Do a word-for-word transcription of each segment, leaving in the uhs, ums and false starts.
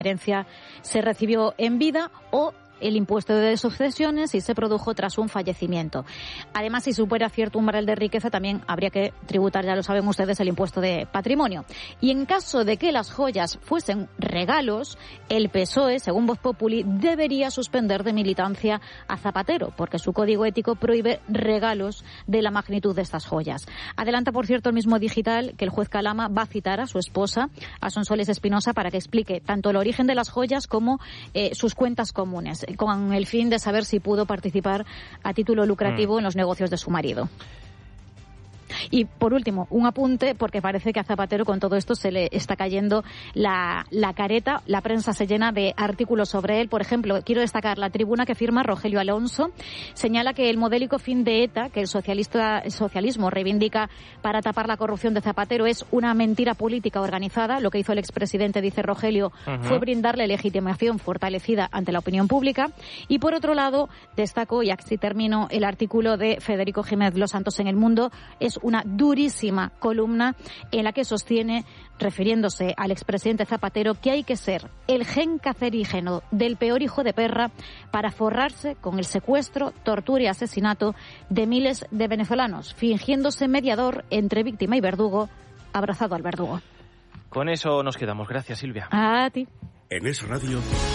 herencia se recibió en vida o el impuesto de sucesiones si se produjo tras un fallecimiento. Además, si supera cierto umbral de riqueza, también habría que tributar, ya lo saben ustedes, el impuesto de patrimonio. Y en caso de que las joyas fuesen regalos, el P S O E, según Voz Populi, debería suspender de militancia a Zapatero, porque su código ético prohíbe regalos de la magnitud de estas joyas. Adelanta, por cierto, el mismo Digital que el juez Calama va a citar a su esposa, a Sonsoles Espinosa, para que explique tanto el origen de las joyas como eh, sus cuentas comunes, con el fin de saber si pudo participar a título lucrativo mm. en los negocios de su marido. Y, por último, un apunte, porque parece que a Zapatero con todo esto se le está cayendo la, la careta. La prensa se llena de artículos sobre él. Por ejemplo, quiero destacar la tribuna que firma Rogelio Alonso. Señala que el modélico fin de ETA, que el, socialista, el socialismo reivindica para tapar la corrupción de Zapatero, es una mentira política organizada. Lo que hizo el expresidente, dice Rogelio, uh-huh. fue brindarle legitimación fortalecida ante la opinión pública. Y, por otro lado, destaco, y así termino, el artículo de Federico Jiménez Los Santos en El Mundo. Es una durísima columna en la que sostiene, refiriéndose al expresidente Zapatero, que hay que ser el gen cancerígeno del peor hijo de perra para forrarse con el secuestro, tortura y asesinato de miles de venezolanos, fingiéndose mediador entre víctima y verdugo, abrazado al verdugo. Con eso nos quedamos. Gracias, Silvia. A ti. En Es Radio.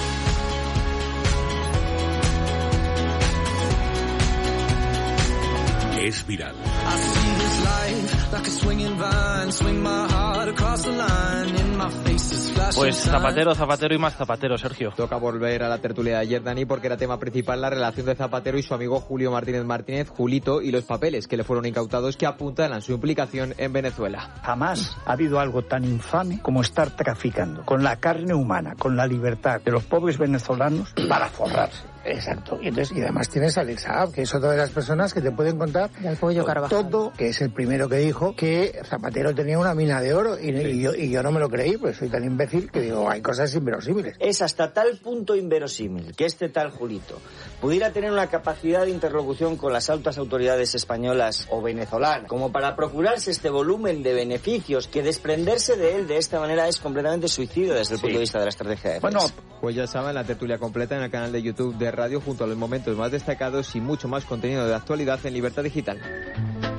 Es viral. Pues Zapatero, Zapatero y más Zapatero, Sergio. Toca volver a la tertulia de ayer, Dani, porque era tema principal la relación de Zapatero y su amigo Julio Martínez Martínez, Julito, y los papeles que le fueron incautados que apuntan a su implicación en Venezuela. Jamás ha habido algo tan infame como estar traficando con la carne humana, con la libertad de los pobres venezolanos para forrarse. Exacto. Y, entonces, y además tienes a Alex Saab, que es otra de las personas que te pueden contar todo, que es el primero que dijo que Zapatero tenía una mina de oro y, y, yo, y yo no me lo creí, pues soy tan imbécil que digo, hay cosas inverosímiles. Es hasta tal punto inverosímil que este tal Julito pudiera tener una capacidad de interlocución con las altas autoridades españolas o venezolanas como para procurarse este volumen de beneficios, que desprenderse de él de esta manera es completamente suicidio desde el sí. punto de vista de la estrategia de defensa. Bueno, pues ya saben, la tertulia completa en el canal de YouTube de Radio, junto a los momentos más destacados y mucho más contenido de actualidad en Libertad Digital.